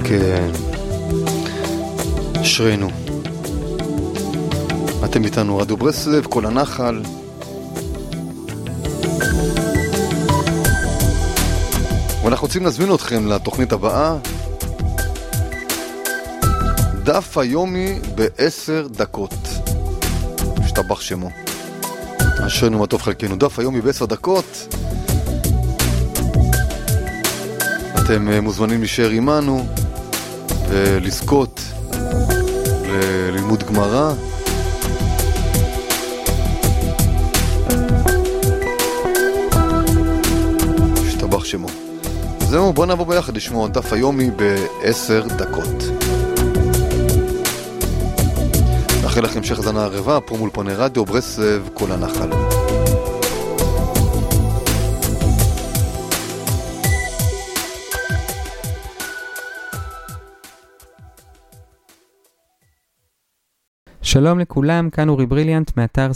כן, אשרינו. אתם איתנו רדיו ברסלב, כל הנחל. ואנחנו רוצים להזמין אתכם לתוכנית הבאה, דף היומי ב10 דקות. משתבח שמו. אשרינו מה טוב חלקנו. דף היומי ב10 דקות. אתם מוזמנים להישאר עמנו ולזכות ללימוד גמרא. משתבח שמו. זהו, בוא נעבור ביחד לשמוע דף היומי ב10 דקות. נאחל לכם המשך האזנה ערבה, פה מול פוני רדיו ברסלב, כל הנחל. שלום לכולם, כאן אורי בריליאנט מאתר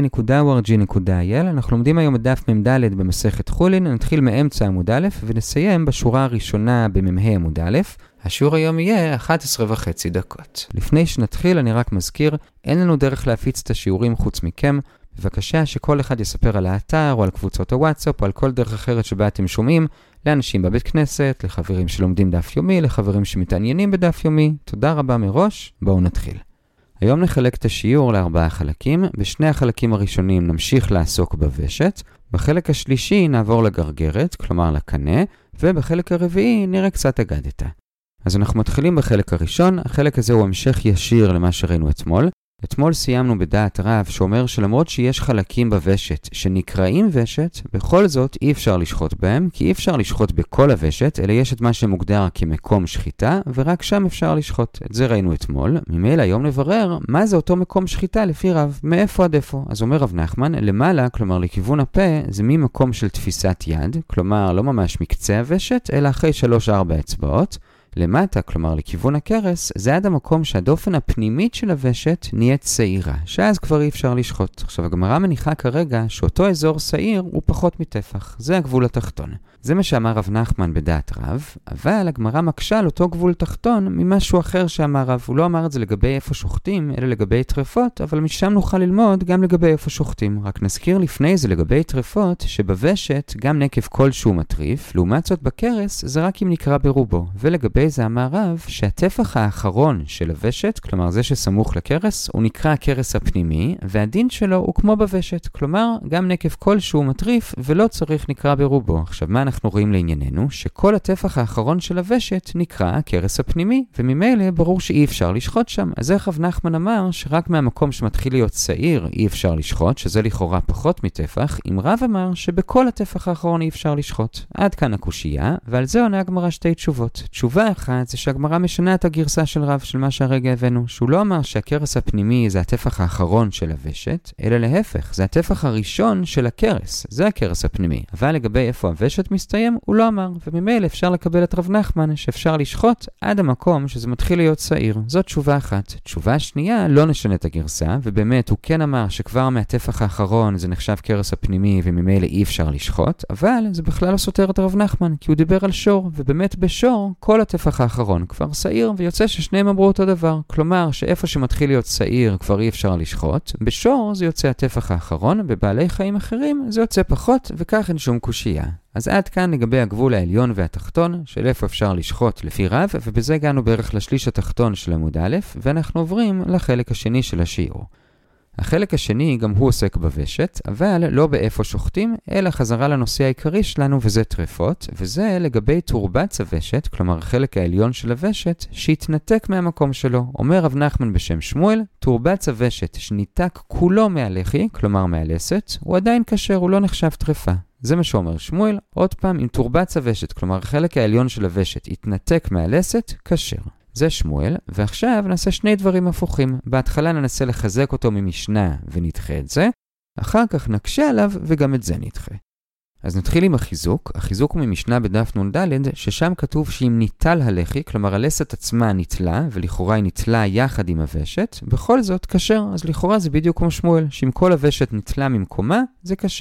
sinai.org.il. אנחנו לומדים היום את דף מ"ד במסכת חולין. נתחיל מאמצע עמוד א' ונסיים בשורה הראשונה במ"ה עמוד א'. השיעור היום יהיה 11.5 דקות. לפני שנתחיל אני רק מזכיר, אין לנו דרך להפיץ את השיעורים חוץ מכם. בבקשה שכל אחד יספר על האתר או על קבוצות הוואטסאפ או על כל דרך אחרת שבה אתם שומעים, לאנשים בבית כנסת, לחברים שלומדים דף יומי, לחברים שמתעניינים בדף יומי. תודה רבה מראש, בואו נתחיל. היום נחלק את השיעור ל4 חלקים. בשני החלקים הראשונים נמשיך לעסוק בוושת, בחלק השלישי נעבור לגרגרת, כלומר לקנה, ובחלק הרביעי נראה קצת אגדתה. אז אנחנו מתחילים בחלק הראשון. החלק הזה הוא המשך ישיר למה שראינו אתמול. אתמול סיימנו בדעת רב שאומר שלמרות שיש חלקים בוושת שנקראים ושת, בכל זאת אי אפשר לשחוט בהם, כי אי אפשר לשחוט בכל הוושת, אלא יש את מה שמוגדר כמקום שחיטה, ורק שם אפשר לשחוט. את זה ראינו אתמול. ממילא היום נברר מה זה אותו מקום שחיטה לפי רב, מאיפה עד איפה. אז אומר רב נחמן, למעלה, כלומר לכיוון הפה, זה ממקום של תפיסת יד, כלומר לא ממש מקצה הוושת, אלא אחרי 3-4 אצבעות. למטה, כלומר לכיוון הקרס, זה עד המקום שהדופן הפנימית של הוושת נהיית שעירה, שאז כבר אי אפשר לשחוט. עכשיו הגמרא מניחה כרגע שאותו אזור שעיר הוא פחות מטפח, זה הגבול התחתון. זה מה שאמר רב נחמן בדעת רב, אבל הגמרא מקשה על אותו גבול תחתון ממשהו אחר שאמר רב. הוא לא אמר את זה לגבי איפה שוחטים, אלא לגבי טרפות, אבל משם נוכל ללמוד גם לגבי איפה שוחטים. רק נזכיר לפני זה לגבי טרפות, שבוושת גם נקב כלשהו מטריף, לעומת זאת בקרס זה רק אם נקרא ברובו. ולגבי זה אמר רב שהטפח האחרון של הוושת, כלומר זה שסמוך לקרס, הוא נקרא הקרס הפנימי, והדין שלו הוא כמו בוושת, כלומר גם נקב כלשהו מטריף ולא צריך נקרא ברובו. עכשיו מה אנחנו רואים לענייננו? שכל הטפח האחרון של הוושת נקרא הקרס הפנימי, וממילא ברור שאי אפשר לשחוט שם. אז איך רב נחמן אמר שרק מהמקום שמתחיל להיות שעיר אי אפשר לשחוט, שזה לכאורה פחות מטפח, אם רב אמר שבכל הטפח האחרון אי אפשר לשחוט. עד כאן הקושייה, ועל זה עונה הגמרא שתי תשובות. תשובה אחת זה שהגמרא משנה את הגרסה של רב של מה שהרגע הבאנו, שהוא לא אמר שהקרס הפנימי זה הטפח האחרון של הוושת, אלא להפך, זה הטפח הראשון של הקרס, זה הקרס הפנימי. אבל לגבי איפה הוושת מסתיים, הוא לא אמר, וממילא אפשר לקבל את רב נחמן שאפשר לשחוט עד המקום שזה מתחיל להיות שעיר. זאת תשובה אחת. תשובה שנייה, לא נשנה את הגרסה, ובאמת הוא כן אמר שכבר מהטפח האחרון זה נחשב קרס הפנימי וממילא אי אפשר לשחוט, אבל זה בכלל לא סותר את רב נחמן, כי הוא דיבר על שור, ובאמת בשור כל הטפח האחרון כבר שעיר, ויוצא ששניהם אמרו אותו דבר. כלומר שאיפה שמתחיל להיות שעיר כבר אי אפשר לשחוט, בשור זה יוצא הטפח האחרון, בבעלי חיים אחרים זה יוצא פחות, וכך אין שום קושייה. אז עד כאן לגבי הגבול העליון והתחתון של איפה אפשר לשחוט לפי רב, ובזה הגענו בערך לשליש התחתון של עמוד א', ואנחנו עוברים לחלק השני של השיעור. החלק השני גם הוא עוסק בוושת, אבל לא באיפה שוחטים, אלא חזרה לנושא העיקרי שלנו, וזה טרפות, וזה לגבי תורבץ הוושת, כלומר החלק העליון של הוושת, שהתנתק מהמקום שלו. אומר רב נחמן בשם שמואל, תורבץ הוושת שניתק כולו מהלחי, כלומר מהלסת, הוא עדיין כשר, הוא לא נחשב טרפה. זה מה שאומר שמואל. עוד פעם, אם תורבץ הוושת, כלומר החלק העליון של הוושת, התנתק מהלסת, כשר. זה שמואל, ועכשיו נעשה שני דברים הפוכים. בהתחלה ננסה לחזק אותו ממשנה ונדחה את זה, אחר כך נקשה עליו וגם את זה נדחה. אז נתחיל עם החיזוק. החיזוק הוא ממשנה בדף נ"ד, ששם כתוב שאם ניטל הלחי, כלומר הלסת עצמה ניטלה, ולכאורה היא ניטלה יחד עם הוושת, בכל זאת כשר. אז לכאורה זה בדיוק כמו שמואל, שאם כל הוושת ניטלה ממקומה, זה כשר.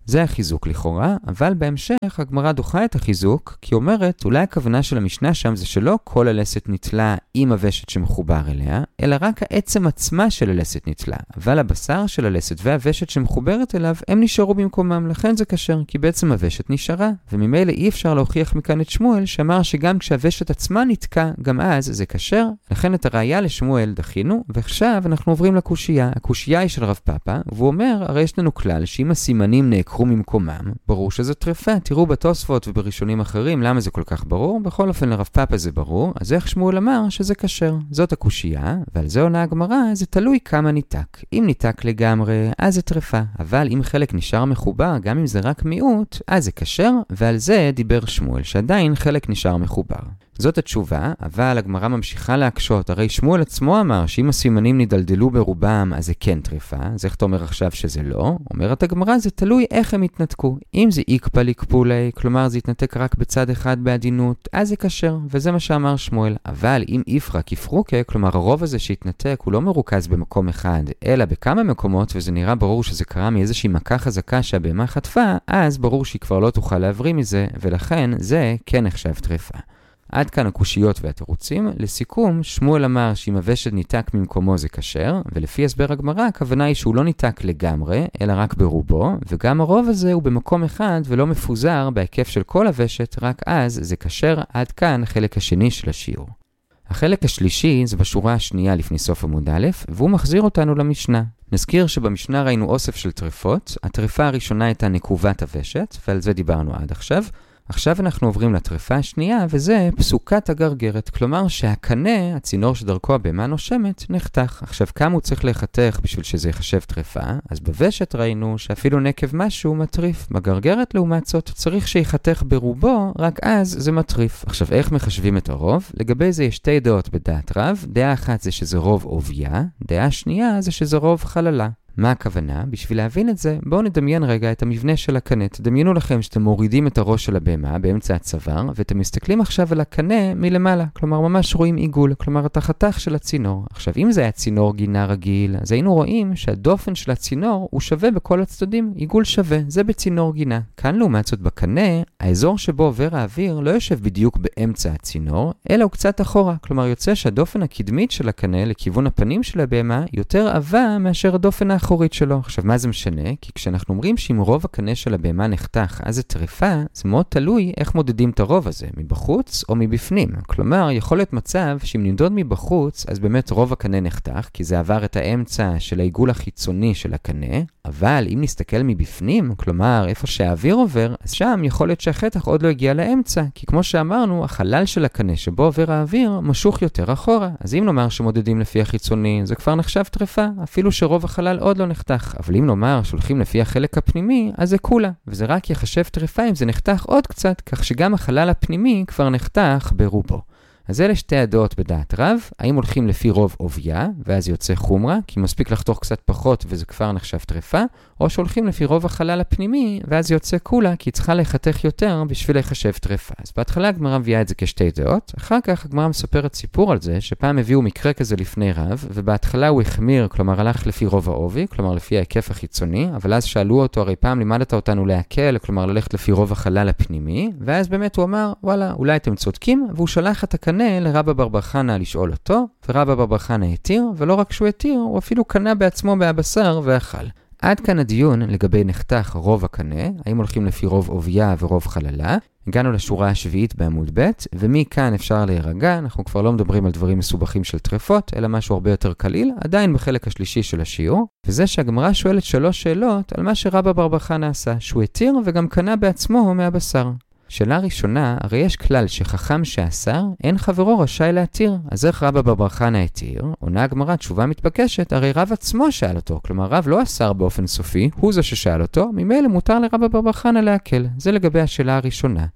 זה החיזוק לכאורה, אבל בהמשך הגמרא דוחה את החיזוק, כי אומרת, אולי הכוונה של המשנה שם זה שלא כל הלסת נטלה עם הוושת שמחובר אליה, אלא רק העצם עצמה של הלסת נטלה, אבל הבשר של הלסת והוושת שמחוברת אליו, הם נשארו במקומם, לכן זה כשר, כי בעצם הוושת נשארה, וממילא אי אפשר להוכיח מכאן את שמואל, שאמר שגם כשהוושת עצמה נתקע, גם אז זה כשר, לכן את הראיה לשמואל דחינו, ועכשיו אנחנו עוברים לקושייה. הקושייה היא של רב פאפא, והוא אומר, הרי יש לנו כלל שאם הסימנים נעקרו ממקומם, ברור שזה טרפה. תראו בתוספות ובראשונים אחרים, למה זה כל כך ברור? בכל אופן לרב פאפא זה ברור, אז איך שמואל אמר שזה כשר? זאת הקושייה, ועל זה עונה הגמרא, זה תלוי כמה ניתק. אם ניתק לגמרי, אז זה טרפה, אבל אם חלק נשאר מחובר, גם אם זה רק מיעוט, אז זה כשר, ועל זה דיבר שמואל, שעדיין חלק נשאר מחובר. זאת התשובה, אבל הגמרא ממשיכה להקשות, הרי שמואל עצמו אמר שאם הסימנים נדלדלו ברובם, אז זה כן טריפה, אז איך אתה אומר עכשיו שזה לא? אומרת הגמרא, זה תלוי איך הם התנתקו. אם זה איקפל איקפולי, כלומר זה התנתק רק בצד אחד בעדינות, אז זה כשר, וזה מה שאמר שמואל. אבל אם איפרא כפרוקה, כלומר הרוב הזה שהתנתק הוא לא מרוכז במקום אחד, אלא בכמה מקומות, וזה נראה ברור שזה קרה מאיזושהי מכה חזקה שהבהמה חטפה, אז ברור שהיא כבר לא תוכל להבריא מזה, ולכן זה כן נחשב טריפה. עד כאן הקושיות והתירוצים. לסיכום, שמואל אמר שאם הוושת ניתק ממקומו זה כשר, ולפי הסבר הגמרא, הכוונה היא שהוא לא ניתק לגמרי, אלא רק ברובו, וגם הרוב הזה הוא במקום אחד ולא מפוזר בהיקף של כל הוושת, רק אז זה כשר. עד כאן החלק השני של השיעור. החלק השלישי זה בשורה השנייה לפני סוף עמוד א', והוא מחזיר אותנו למשנה. נזכיר שבמשנה ראינו אוסף של טרפות, הטרפה הראשונה הייתה נקובת הוושת, ועל זה דיברנו עד עכשיו. עכשיו אנחנו עוברים לטרפה השנייה, וזה פסוקת הגרגרת, כלומר שהקנה, הצינור שדרכו הבהמה נושמת, נחתך. עכשיו כמה הוא צריך להיחתך בשביל שזה יחשב טרפה? אז בוושת ראינו שאפילו נקב משהו מטריף. בגרגרת לעומת זאת צריך שיחתך ברובו, רק אז זה מטריף. עכשיו איך מחשבים את הרוב? לגבי זה יש שתי דעות בדעת רב. דעה אחת זה שזה רוב עוביה, דעה שנייה זה שזה רוב חללה. מה הכוונה? בשביל להבין את זה, בואו נדמיין רגע את המבנה של הקנה. תדמיינו לכם שאתם מורידים את הראש של הבהמה באמצע הצוואר, ואתם מסתכלים עכשיו על הקנה מלמעלה. כלומר, ממש רואים עיגול, כלומר, את החתך של הצינור. עכשיו, אם זה היה צינור גינה רגיל, אז היינו רואים שהדופן של הצינור הוא שווה בכל הצדדים. עיגול שווה, זה בצינור גינה. כאן לעומת זאת בקנה, האזור שבו עובר האוויר לא יושב בדיוק באמצע הצינור, אלא הוא קצת אחורה. כלומר, יוצא שהדופן הקדמית של הקנה לכיוון הפנים של הבהמה יותר עבה מאשר הדופן האחורית שלו. עכשיו, מה זה משנה? כי כשאנחנו אומרים שאם רוב הקנה של הבהמה נחתך, אז זה טריפה, זה מאוד תלוי איך מודדים את הרוב הזה, מבחוץ או מבפנים. כלומר, יכול להיות מצב שאם נמדוד מבחוץ, אז באמת רוב הקנה נחתך, כי זה עבר את האמצע של העיגול החיצוני של הקנה, אבל אם נסתכל מבפנים, כלומר, איפה שהאוויר עובר, אז שם יכול להיות שהחתך עוד לא הגיע לאמצע, כי כמו שאמרנו, החלל של הקנה שבו עובר האוויר משוך יותר אחורה. אז אם נאמר שמודדים לפי החיצוני, זה כבר נחשב טריפה, אפילו שרוב החלל עוד לא נחתך. אבל אם נאמר שהולכים לפי החלק הפנימי, אז זה כולה. וזה רק יחשב טריפה אם זה נחתך עוד קצת, כך שגם החלל הפנימי כבר נחתך ברובו. אז אלה שתי הדעות בדעת רב, האם הולכים לפי רוב עוביה, ואז יוצא חומרה, כי מספיק לחתוך קצת פחות וזה כבר נחשב טריפה, או שהולכים לפי רוב החלל הפנימי, ואז יוצא כולה, כי היא צריכה לחתך יותר בשביל לחשב טריפה. אז בהתחלה הגמרא מביאה את זה כשתי דעות, אחר כך הגמרא מספרת סיפור על זה, שפעם הביאו מקרה כזה לפני רב, ובהתחלה הוא החמיר, כלומר הלך לפי רוב העובי, כלומר לפי ההיקף החיצוני, אבל אז שאלו אותו, הרי פעם לימדת אותנו להקל, כלומר ללכת לפי רוב החלל הפנימי, ואז באמת הוא אמר, וואלה, אולי אתם צודקים, והוא שלח את הקנה לרבא בר בר חנא לשאול אותו, ורבא בר בר חנא התיר, ולא רק שהוא התיר, הוא אפילו קנה בעצמו מהבשר ואכל. עד כאן הדיון לגבי נחתך רוב הקנה, האם הולכים לפי רוב עוביה ורוב חללה. הגענו לשורה השביעית בעמוד ב', ומכאן אפשר להירגע, אנחנו כבר לא מדברים על דברים מסובכים של טרפות, אלא משהו הרבה יותר קליל, עדיין בחלק השלישי של השיעור, וזה שהגמרא שואלת 3 שאלות על מה שרבא בר בר חנא עשה, שהוא התיר וגם קנה בעצמו מהבשר. שאלה ראשונה, הרי יש כלל שחכם שאסר, אין חברו רשאי להתיר. אז איך רבא בר בר חנא התיר? עונה הגמרא תשובה מתבקשת, הרי רב עצמו שאל אותו, כלומר רב לא אסר באופן סופי, הוא זה ששאל אותו, ממילא מותר לרבא בר בר חנא להקל. זה לגבי השאלה הראשונה.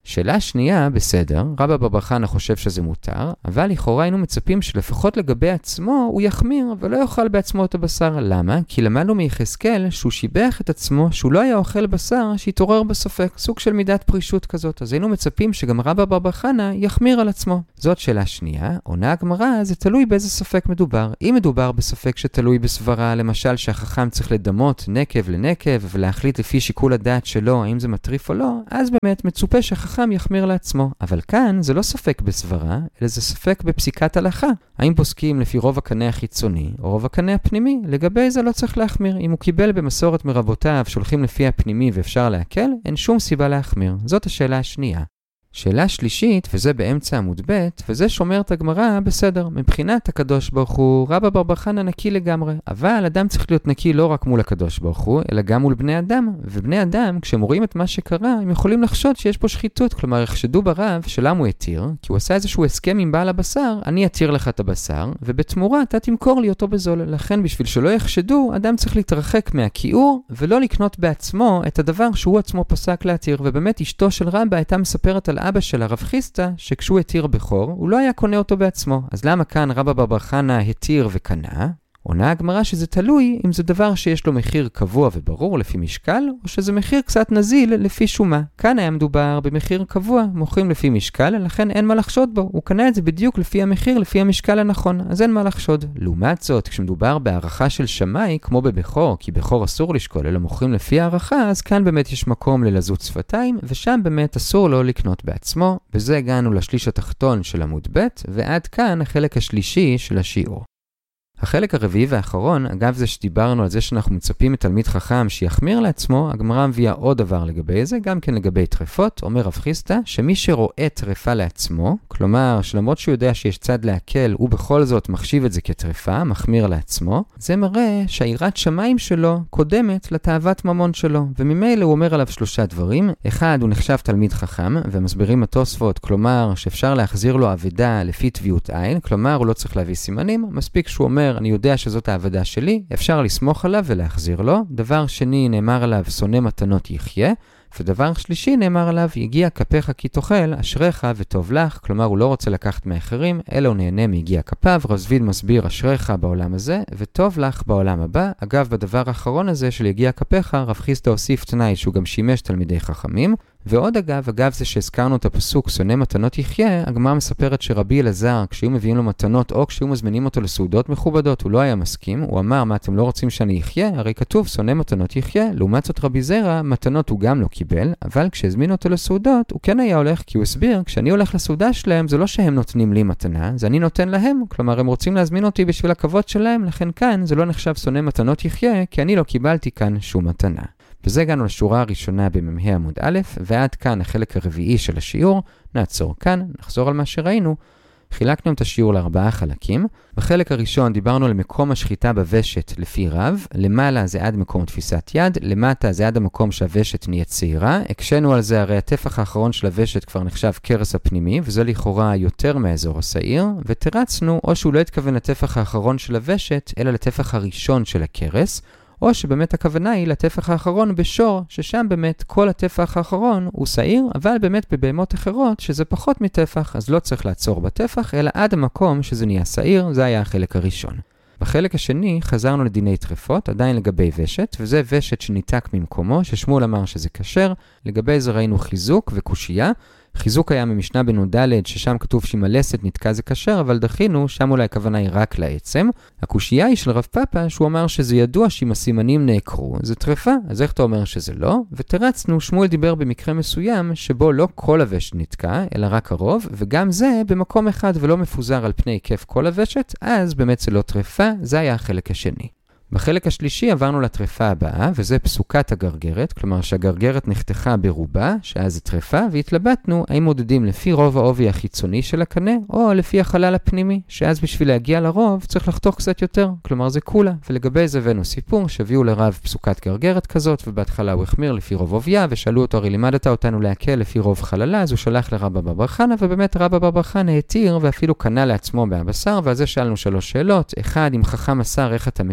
שאלה שנייה, בסדר, רבא בר בר חנא חושב שזה מותר, אבל לכאורה היינו מצפים שלפחות לגבי עצמו הוא יחמיר ולא יאכל בעצמו את הבשר. למה? כי למדנו מיחזקאל שהוא שיבח את עצמו שהוא לא היה אוכל בשר שהתעורר בספק, סוג של מידת פרישות כזאת. אז היינו מצפים שגם רבא בר בר חנא יחמיר על עצמו. זאת שאלה שנייה. עונה הגמרא, זה תלוי באיזה ספק מדובר. אם מדובר בספק שתלוי בסברה, למשל שהחכם צריך לדמות נקב לנקב ולהחליט לפי שיקול הדעת שלו האם זה מטריף או לא, אז באמת מצופה שהחכם יחמיר לעצמו. אבל כאן זה לא ספק בסברה, אלא זה ספק בפסיקת הלכה. האם פוסקים לפי רוב הקנה החיצוני או רוב הקנה הפנימי? לגבי זה לא צריך להחמיר. אם הוא קיבל במסורת מרבותיו שהולכים לפי הפנימי ואפשר להקל, אין שום סיבה להחמיר. זאת השאלה השנייה. שאלה שלישית, וזה באמצע עמוד ב', וזה שומרת הגמרא, בסדר. מבחינת הקדוש ברוך הוא, רבא בר בר חנא נקי לגמרי. אבל אדם צריך להיות נקי לא רק מול הקדוש ברוך הוא, אלא גם מול בני אדם. ובני אדם, כשהם רואים את מה שקרה, הם יכולים לחשוד שיש פה שחיתות. כלומר, יחשדו ברב שלמה הוא התיר, כי הוא עשה איזשהו הסכם עם בעל הבשר, אני אתיר לך את הבשר, ובתמורה אתה תמכור לי אותו בזול. לכן, בשביל שלא יחשדו, אדם צריך להתרחק מהכיעור, ולא לקנות בעצמו את הדבר שהוא עצמו פסק להתיר. ובאמת, אשתו של רבא הייתה מספרת על אבא של הרב חיסטה, שכשהוא התיר בכור, הוא לא היה קונה אותו בעצמו. אז למה כאן רבא בר בר חנא התיר וקנה? עונה הגמרא שזה תלוי אם זה דבר שיש לו מחיר קבוע וברור לפי משקל, או שזה מחיר קצת נזיל לפי שומה. כאן היה מדובר במחיר קבוע, מוכרים לפי משקל, לכן אין מה לחשוד בו. הוא קנה את זה בדיוק לפי המחיר, לפי המשקל הנכון, אז אין מה לחשוד. לעומת זאת, כשמדובר בהערכה של שמאי, כמו בבכור, כי בכור אסור לשקול, אלא מוכרים לפי הערכה, אז כאן באמת יש מקום ללזות שפתיים, ושם באמת אסור לו לקנות בעצמו. בזה הגענו לשליש התחתון של עמוד ב', ועד כאן החלק השלישי של השיעור. החלק הרביעי והאחרון, אגב זה שדיברנו על זה שאנחנו מצפים מתלמיד חכם שיחמיר לעצמו, הגמרא מביאה עוד דבר לגבי זה, גם כן לגבי טרפות. אומר רב חיסטה שמי שרואה טרפה לעצמו, כלומר שלמרות שהוא יודע שיש צד להקל, הוא בכל זאת מחשיב את זה כטרפה, מחמיר לעצמו, זה מראה שהיראת שמיים שלו קודמת לתאוות ממון שלו, וממילא הוא אומר עליו שלושה דברים. אחד, הוא נחשב תלמיד חכם, ומסבירים התוספות, כלומר שאפשר להחזיר לו עבדה לפי טביעות עין, כלומר הוא לא צריך להביא סימנים, מספיק שהוא אומר אני יודע שזאת העבודה שלי, אפשר לסמוך עליו ולהחזיר לו. דבר שני, נאמר עליו שונא מתנות יחיה, ודבר שלישי נאמר עליו יגיע כפיך כי תאכל, אשריך וטוב לך, כלומר הוא לא רוצה לקחת מאחרים, אלא הוא נהנה מיגיע כפיו. רב זביד מסביר אשריך בעולם הזה וטוב לך בעולם הבא. אגב, בדבר האחרון הזה של יגיע כפיך, רב חיסטה הוסיף תנאי שהוא גם שימש תלמידי חכמים. ועוד אגב זה שהזכרנו את הפסוק שונא מתנות יחיה, הגמרא מספרת שרבי אלעזר, כשהיו מביאים לו מתנות או כשהיו מזמינים אותו לסעודות מכובדות, הוא לא היה מסכים. הוא אמר, מה אתם לא רוצים שאני יחיה? הרי כתוב שונא מתנות יחיה. לעומת זאת רבי זרע, מתנות הוא גם לא קיבל, אבל כשהזמינו אותו לסעודות, הוא כן היה הולך, כי הוא הסביר, כשאני הולך לסעודה שלהם, זה לא שהם נותנים לי מתנה, זה אני נותן להם. כלומר, הם רוצים להזמין אותי בשביל הכבוד שלהם, לכן כאן זה לא נחשב שונא מתנות יחיה, כי אני לא קיבלתי כאן שום מתנה. וזה הגענו לשורה הראשונה בממהה עמוד א', ועד כאן החלק הרביעי של השיעור. נעצור כאן, נחזור על מה שראינו. חילקנו את השיעור לארבעה חלקים. בחלק הראשון דיברנו על מקום השחיטה בוושת לפי רב. למעלה זה עד מקום תפיסת יד, למטה זה עד המקום שהוושת נהיה צעירה. הקשנו על זה, הרי הטפח האחרון של הוושת כבר נחשב קרס הפנימי, וזה לכאורה יותר מאזור השעיר. ותרצנו, או שהוא לא התכוון לטפח האחרון של הוושת, אלא לטפח הראשון של הקרס, או שבאמת הכוונה היא לטפח האחרון בשור, ששם באמת כל הטפח האחרון הוא שעיר, אבל באמת בבהמות אחרות שזה פחות מטפח, אז לא צריך לעצור בטפח, אלא עד המקום שזה נהיה שעיר. זה היה החלק הראשון. בחלק השני חזרנו לדיני טרפות, עדיין לגבי ושת, וזה ושת שניתק ממקומו, ששמואל אמר שזה כשר. לגבי זה ראינו חיזוק וקושייה. חיזוק היה ממשנה בנ"ד, ששם כתוב שאם הלסת נתקע זה כשר, אבל דחינו, שם אולי הכוונה היא רק לעצם. הקושייה היא של רב פאפה, שהוא אמר שזה ידוע שאם הסימנים נעקרו, זה טרפה, אז איך אתה אומר שזה לא? ותרצנו, שמואל דיבר במקרה מסוים, שבו לא כל הוושת נתקע, אלא רק הרוב, וגם זה במקום אחד ולא מפוזר על פני היקף כל הוושת, אז באמת זה לא טרפה. זה היה החלק השני. בחלק השלישי עברנו לטרפה הבאה, וזה פסוקת הגרגרת, כלומר שהגרגרת נחתכה ברובה, שאז זה טרפה, והתלבטנו האם מודדים לפי רוב העובי החיצוני של הקנה, או לפי החלל הפנימי, שאז בשביל להגיע לרוב צריך לחתוך קצת יותר, כלומר זה כולה. ולגבי זה הבאנו סיפור, שהביאו לרב פסוקת גרגרת כזאת, ובהתחלה הוא החמיר לפי רוב עוביה, ושאלו אותו, הרי לימדת אותנו להקל לפי רוב חללה, אז הוא שלח לרבא בר בר חנא, ובאמת רבא בר בר חנא התיר, ואפילו קנה לעצמו מהבשר. ועל זה שאלנו 3 שאלות. אחד, אם חכם אסר איך אתה מתיר,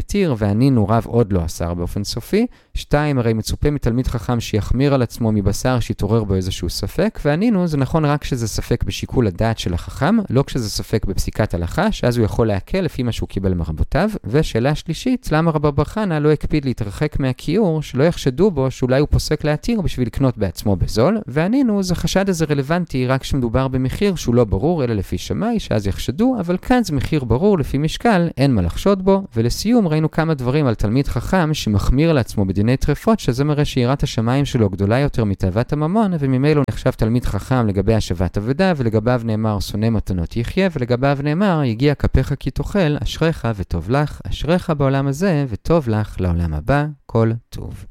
וענינו רב עוד לא אסר באופן סופי. 2, הרי מצופה מתלמיד חכם שיחמיר על עצמו מבשר שיתעורר בו איזשהו ספק, וענינו זה נכון רק כשזה ספק בשיקול הדעת של החכם, לא כשזה ספק בפסיקת הלכה, שאז הוא יכול להקל לפי מה שהוא קיבל מרבותיו. ושאלה שלישית, למה רבא בר חנא לא הקפיד להתרחק מהכיור, שלא יחשדו בו שאולי הוא פוסק להתיר בשביל לקנות בעצמו בזול, וענינו זה חשד הזה רלוונטי רק כשמדובר במחיר שהוא לא ברור אלא לפי שמאי, שאז יחשדו, אבל כאן זה מחיר ברור לפי משקל, אין מה לחשוד בו. ולסיום ראינו כמה דברים על תלמיד חכם שמחמיר לעצמו בדיני טרפות, שזה מראה שיראת השמיים שלו גדולה יותר מתאוות הממון, וממילא נחשב תלמיד חכם לגבי השבת אבדה, ולגביו נאמר שונא מתנות יחיה, ולגביו נאמר יגיע כפיך כי תאכל, אשריך וטוב לך, אשריך בעולם הזה וטוב לך לעולם הבא, כל טוב.